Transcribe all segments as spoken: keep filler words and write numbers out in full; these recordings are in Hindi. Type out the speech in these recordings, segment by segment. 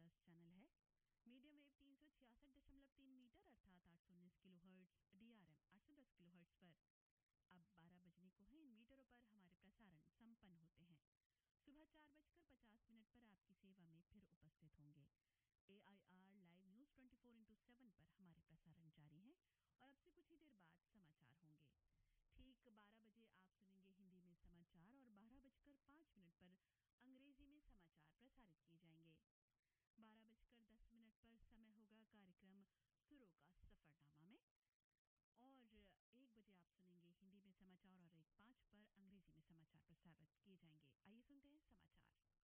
प्लस चैनल है। मीडियम वेव तीन सौ छियासठ दशमलव तीन मीटर अर्थात आठ सौ उन्नीस किलो हर्ट्ज, डीआरएम आठ सौ दस किलो हर्ट्ज पर अब बारह बजने को है। इन मीटरों पर हमारे प्रसारण संपन्न होते हैं। सुबह चार बजकर पचास मिनट पर आपकी सेवा में फिर उपस्थित होंगे। ए I R live news twenty four into seven पर हमारे प्रसारण जारी हैं और अब से कुछ ही देर बाद समाचार होंगे। ठीक बारह बजे आप सुनेंगे हिंदी में समाचार और बारह बजकर पाँच मिनट पर अंग्रेजी में समाचार प्रसारित किए जाएंगे। बारह बजकर दस मिनट पर समय होगा कार्यक्रम सुरों का सफरनामा में और एक बजे आप सुनेंगे हिंदी में समाचार और एक पाँच पर अंग्रेजी में समाचार प्रसारित किए जाएंगे। आइए सुनते हैं समाचार।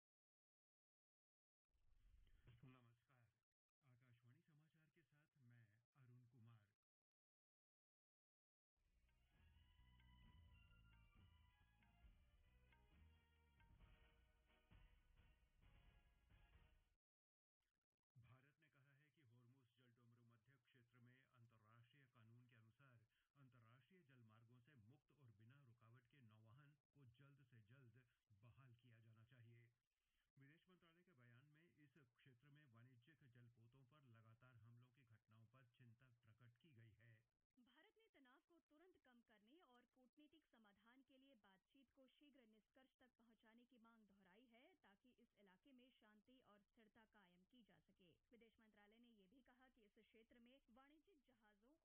नमस्कार, आकाशवाणी समाचार के साथ मैं अरुण कुमार। भारत ने कहा है कि होर्मुज जलडोमरो मध्य क्षेत्र में अंतर्राष्ट्रीय कानून के अनुसार अंतर्राष्ट्रीय जलमार्गों से मुक्त और बिना रुकावट के नौवहन को जल्द से जल्द बहाल किया जाना चाहिए। विदेश मंत्रालय के बयान में इस क्षेत्र में वाणिज्यिक जलपोतों पर लगातार हमलों की घटनाओं पर चिंता प्रकट की गई है। भारत ने तनाव को तुरंत कम करने और कूटनीतिक समाधान के लिए बातचीत को शीघ्र निष्कर्ष तक पहुंचाने की मांग दोहराई है ताकि इस इलाके में शांति और स्थिरता कायम की जा सके। विदेश मंत्रालय ने यह भी कहा कि इस क्षेत्र में वाणिज्यिक जहाजों